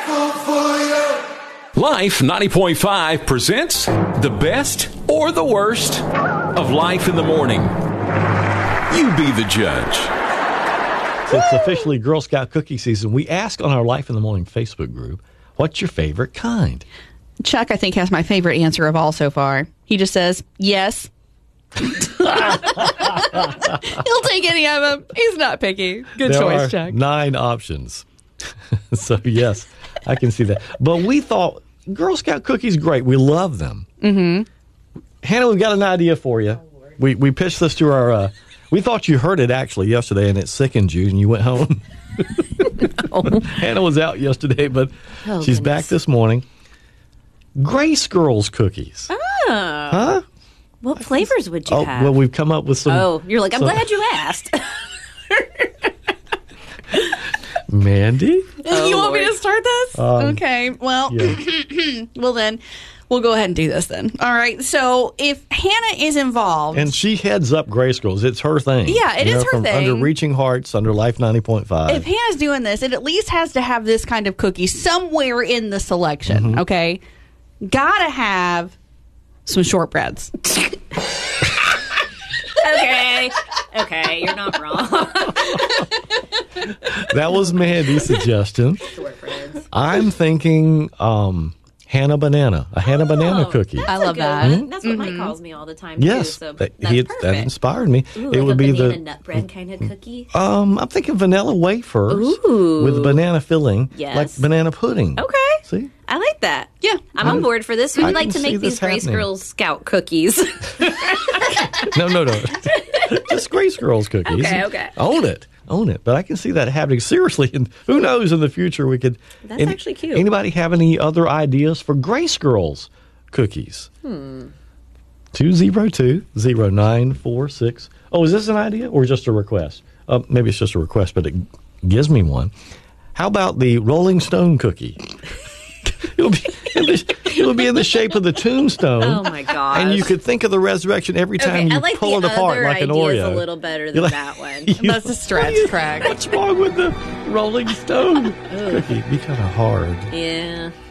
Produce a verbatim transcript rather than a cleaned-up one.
Life ninety point five presents the best or the worst of Life in the Morning. You be the judge. It's officially Girl Scout cookie season. We ask on our Life in the Morning Facebook group, what's your favorite kind? Chuck, I think, has my favorite answer of all so far. He just says, yes. He'll take any of them. He's not picky. Good there choice, are Chuck. Nine options. So, yes, I can see that. But we thought Girl Scout cookies, great. We love them. Mm-hmm. Hannah, we've got an idea for you. We we pitched this to our... Uh, we thought you heard it, actually, yesterday, and it sickened you, and you went home. No. Hannah was out yesterday, but oh, she's goodness. back this morning. Grace Girls cookies. Oh. Huh? What flavors would you oh, have? Well, we've come up with some... Oh, you're like, I'm some, glad you asked. Mandy? Oh, you want Lord. me to start this? Um, okay. Well, yeah. well then, we'll go ahead and do this then. All right. So if Hannah is involved, And she heads up Grace Girls. It's her thing. Yeah, it you is know, her from thing. Under Reaching Hearts, under Life ninety point five. if Hannah's doing this, it at least has to have this kind of cookie somewhere in the selection. Mm-hmm. Okay. Gotta have some shortbreads. Okay. Okay, you're not wrong. That was Mandy's suggestion. Shortbreads. I'm thinking um, Hannah Banana. A Hannah Banana cookie. That's I love a good that. one. That's what Mike calls me all the time, Yes. too. So that, that's he, perfect. that inspired me. Ooh, it like would a be banana the... nut bread kind of cookie. Um, I'm thinking vanilla wafers Ooh. with banana filling, Yes. like banana pudding. Okay. See? I like that. Yeah. I'm on board for this. Who I would like can to see make this these Grace happening. Girls Scout cookies? No, no, no. Just Grace Girls cookies. Okay, okay. Own it. Own it. But I can see that happening seriously. And who knows, in the future we could... That's actually cute. Anybody have any other ideas for Grace Girls cookies? Hmm. two zero two, zero nine four six. Oh, is this an idea or just a request? Uh, maybe it's just a request, but it gives me one. How about the Rolling Stone cookie? It'll be in the, it'll be in the shape of the tombstone. Oh, my gosh. And you could think of the resurrection every time Okay, you I like pull the it apart other like an ideas Oreo. a little better than You're like- that one. You- That's a stretch, Craig. What's wrong with the Rolling Stone cookie? It'd be kind of hard. Yeah.